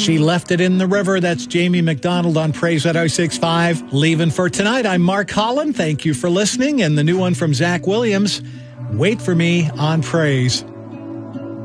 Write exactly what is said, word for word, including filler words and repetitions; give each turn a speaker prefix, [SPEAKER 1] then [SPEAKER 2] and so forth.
[SPEAKER 1] She left it in the river. That's Jamie McDonald on Praise one oh six point five. Leaving for tonight, I'm Mark Holland. Thank you for listening. And the new one from Zach Williams, Wait for Me on Praise.